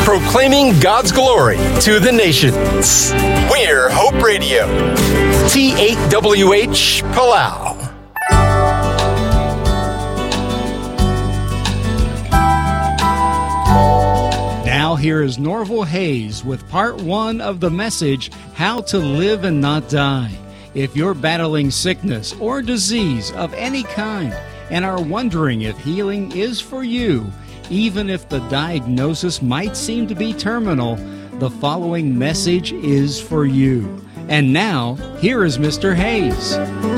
proclaiming God's glory to the nations. We're Hope Radio. T8WH Palau. Now here is Norval Hayes with part 1 of the message, How to Live and Not Die. If you're battling sickness or disease of any kind and are wondering if healing is for you, even if the diagnosis might seem to be terminal, the following message is for you. And now, here is Mr. Hayes.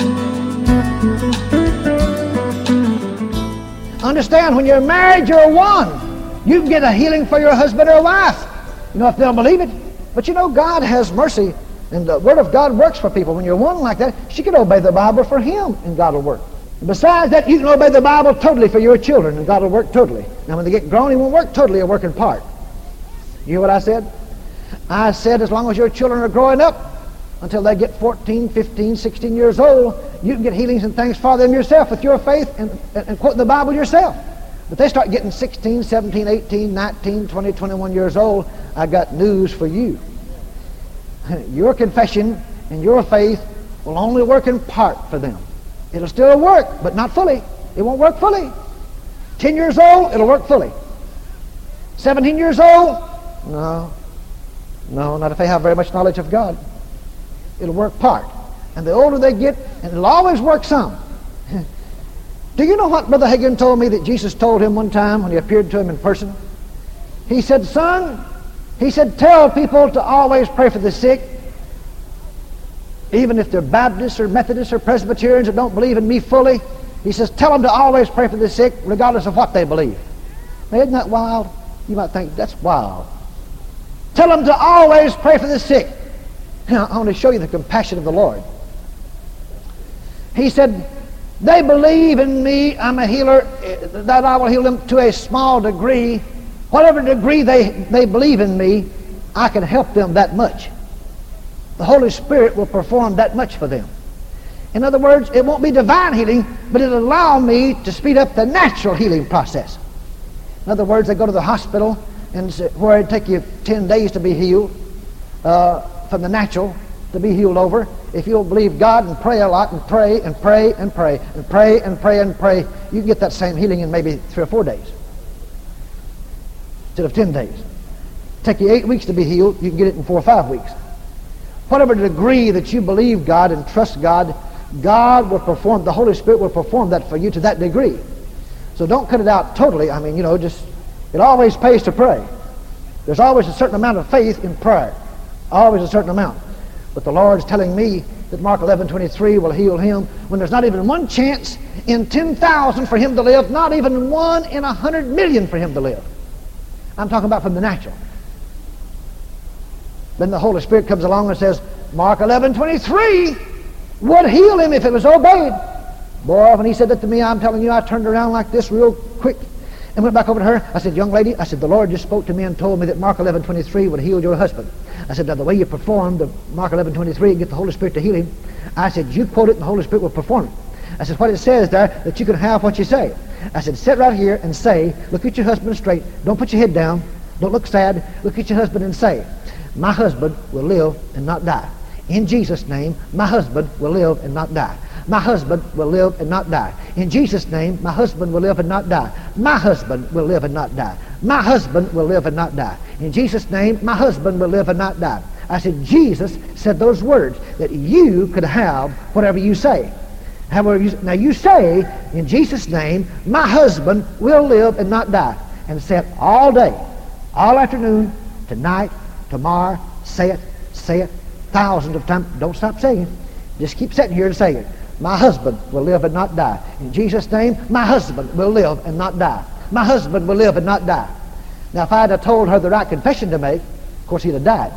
Understand, when you're married, you're one. You can get a healing for your husband or wife, if they'll believe it. But God has mercy, and the Word of God works for people. When you're one like that, she can obey the Bible for him, and God will work. And besides that, you can obey the Bible totally for your children, and God will work totally. Now, when they get grown, He won't work totally, He'll work in part. You hear what I said? I said as long as your children are growing up, until they get 14, 15, 16 years old, you can get healings and things for them yourself with your faith and quoting the Bible yourself. But they start getting 16, 17, 18, 19, 20, 21 years old, I got news for you. Your confession and your faith will only work in part for them. It'll still work, but not fully. It won't work fully. 10 years old, it'll work fully. 17 years old, no, not if they have very much knowledge of God. It'll work part. And the older they get, and it'll always work some. Do you know what Brother Hagin told me that Jesus told him one time when He appeared to him in person? He said, son, tell people to always pray for the sick, even if they're Baptists or Methodists or Presbyterians that don't believe in me fully. He says, tell them to always pray for the sick regardless of what they believe. Now, isn't that wild? You might think, that's wild. Tell them to always pray for the sick. Now, I want to show you the compassion of the Lord. He said, they believe in me, I'm a healer, that I will heal them to a small degree. Whatever degree they believe in me, I can help them that much. The Holy Spirit will perform that much for them. In other words, it won't be divine healing, but it'll allow me to speed up the natural healing process. In other words, they go to the hospital and where it'd take you 10 days to be healed from the natural to be healed over. If you'll believe God and pray a lot and pray and pray and pray and pray and pray and pray, you can get that same healing in maybe 3 or 4 days instead of 10 days. Take you 8 weeks to be healed, you can get it in 4 or 5 weeks. Whatever degree that you believe God and trust God, God will perform, the Holy Spirit will perform that for you to that degree. So don't cut it out totally. It always pays to pray. There's always a certain amount of faith in prayer. Always a certain amount. But the Lord's telling me that Mark 11:23 will heal him when there's not even one chance in 10,000 for him to live, not even 1 in 100 million for him to live. I'm talking about from the natural. Then the Holy Spirit comes along and says, Mark 11:23 would heal him if it was obeyed. Boy, when he said that to me, I'm telling you, I turned around like this real quick and went back over to her. I said, young lady, the Lord just spoke to me and told me that Mark 11:23 would heal your husband. I said, now the way you perform the Mark 11:23 and get the Holy Spirit to heal him, I said, you quote it and the Holy Spirit will perform it. I said, what it says there, that you can have what you say. I said, sit right here and say, look at your husband straight. Don't put your head down. Don't look sad. Look at your husband and say, my husband will live and not die. In Jesus' name, my husband will live and not die. My husband will live and not die. In Jesus' name, my husband will live and not die. My husband will live and not die. My husband will live and not die. In Jesus' name, my husband will live and not die. I said, Jesus said those words, that you could have whatever you say. Now you say, in Jesus' name, my husband will live and not die. And say it all day, all afternoon, tonight, tomorrow. Say it thousands of times. Don't stop saying it. Just keep sitting here and saying it. My husband will live and not die. In Jesus' name, my husband will live and not die. My husband will live and not die. Now, if I had told her the right confession to make, of course he'd have died.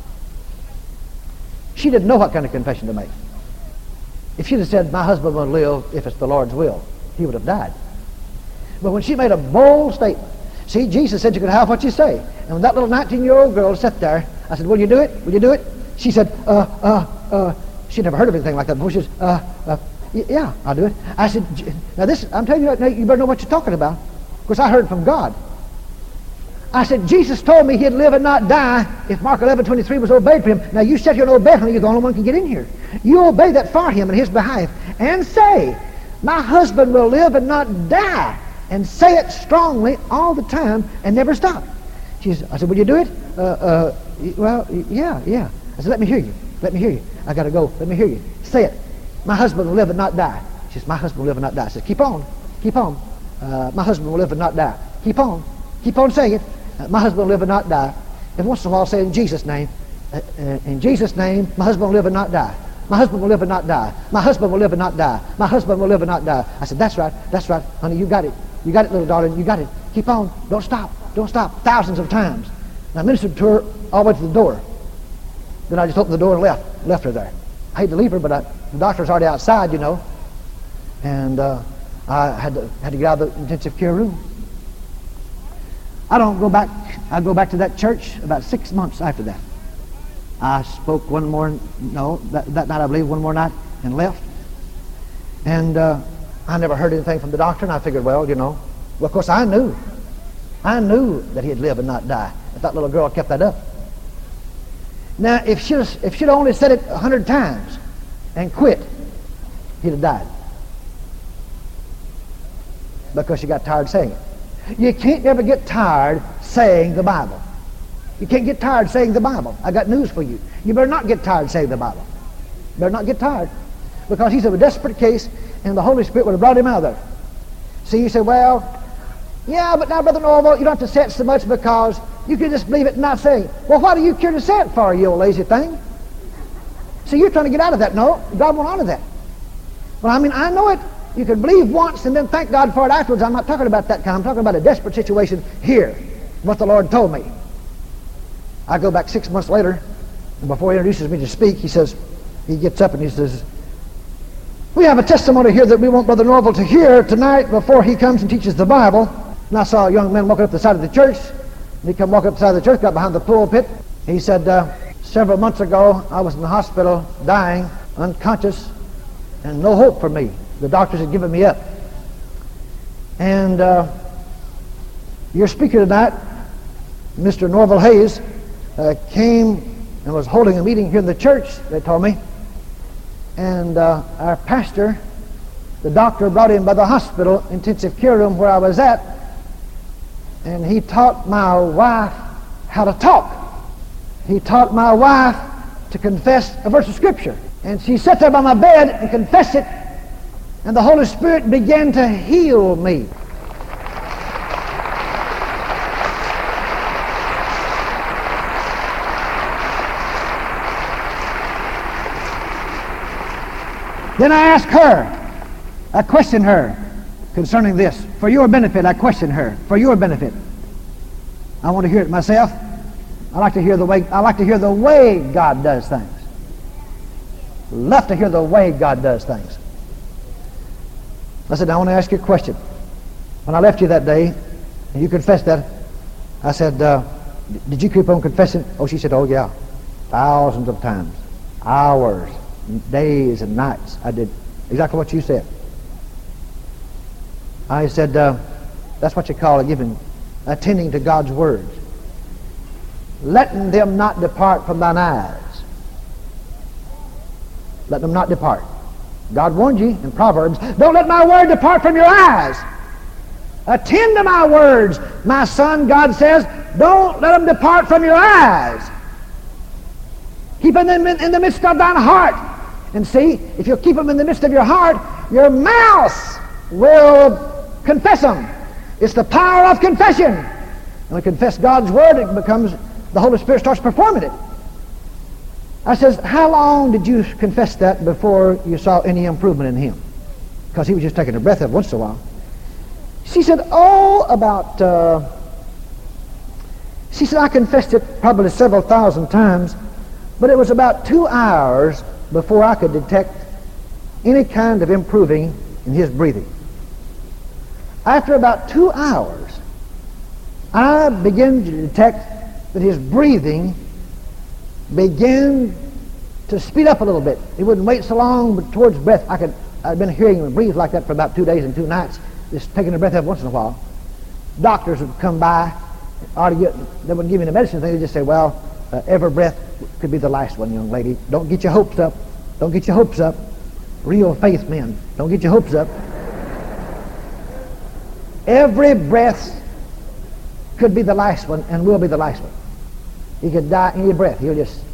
She didn't know what kind of confession to make. If she'd have said, my husband will live if it's the Lord's will, he would have died. But when she made a bold statement, see, Jesus said you could have what you say. And when that little 19-year-old girl sat there, I said, will you do it? Will you do it? She said, she'd never heard of anything like that before. She says, yeah, I'll do it. I said, now this, I'm telling you, you better know what you're talking about. Of course, I heard from God. I said, Jesus told me he'd live and not die if Mark 11:23 was obeyed for him. Now you sit here and obey him, you're the only one who can get in here. You obey that for him in his behalf and say, my husband will live and not die. And say it strongly all the time and never stop. I said, will you do it? Well, yeah. I said, let me hear you. Let me hear you. I got to go. Let me hear you. Say it. My husband will live and not die. She says, my husband will live and not die. I said, keep on. Keep on. My husband will live and not die. Keep on. Keep on saying it. My husband will live and not die. And once in a while say in Jesus' name. In Jesus' name, my husband will live and not die. My husband will live and not die. My husband will live and not die. My husband will live and not die. I said, that's right. That's right. Honey, you got it. You got it, little darling. You got it. Keep on. Don't stop. Don't stop. Thousands of times. And I ministered to her all the way to the door. Then I just opened the door and left her there. I hate to leave her, but the doctor's already outside, you know. And I had to get out of the intensive care room. I go back to that church about 6 months after that. I spoke that night I believe, one more night, and left. And I never heard anything from the doctor, and I figured, well, of course I knew that he'd live and not die. If that little girl kept that up. Now, if she'd only said it 100 times and quit, he'd have died. Because she got tired saying it. You can't ever get tired saying the Bible. You can't get tired saying the Bible. I got news for you. You better not get tired saying the Bible. You better not get tired. Because he's in a desperate case, and the Holy Spirit would have brought him out of there. See, you say, well, yeah, but now, Brother Norval, you don't have to say it so much because you can just believe it and not say it. Well, why do you care to say it for, you old lazy thing? See, you're trying to get out of that. No, God won't honor that. Well, I know it. You can believe once and then thank God for it afterwards. I'm not talking about that kind. I'm talking about a desperate situation here, what the Lord told me. I go back 6 months later, and before he introduces me to speak, he gets up and he says, we have a testimony here that we want Brother Norval to hear tonight before he comes and teaches the Bible. And I saw a young man walking up the side of the church. And he come walking up the side of the church, got behind the pulpit. He said, several months ago, I was in the hospital dying, unconscious, and no hope for me. The doctors had given me up. And your speaker tonight, Mr. Norval Hayes, came and was holding a meeting here in the church, they told me. And our pastor, the doctor brought him by the hospital intensive care room where I was at, and he taught my wife how to talk. He taught my wife to confess a verse of Scripture. And she sat there by my bed and confessed it, and the Holy Spirit began to heal me. Then I asked her, I questioned her concerning this. For your benefit, I questioned her. For your benefit. I want to hear it myself. I like to hear the way God does things. Love to hear the way God does things. I said, I want to ask you a question. When I left you that day, and you confessed that, I said, did you keep on confessing? Oh, she said, oh yeah, thousands of times, hours, days and nights. I did exactly what you said. I said, that's what you call attending to God's words. Letting them not depart from thine eyes. Let them not depart. God warned you in Proverbs, don't let my word depart from your eyes. Attend to my words. My son, God says, don't let them depart from your eyes. Keep them in the midst of thine heart. And see, if you'll keep them in the midst of your heart, your mouth will confess them. It's the power of confession. When we confess God's word, it becomes, the Holy Spirit starts performing it. I says, how long did you confess that before you saw any improvement in him? Because he was just taking a breath every once in a while. She said, she said, I confessed it probably several thousand times, but it was about 2 hours before I could detect any kind of improving in his breathing. After about 2 hours, I began to detect that his breathing began to speed up a little bit. He wouldn't wait so long, but towards breath, I'd been hearing him breathe like that for about 2 days and 2 nights, just taking a breath every once in a while. Doctors would come by, they wouldn't give you the medicine thing. They just say, well, every breath could be the last one, young lady. Don't get your hopes up. Don't get your hopes up. Real faith men, don't get your hopes up. Every breath could be the last one and will be the last one. He could die any breath. He'll just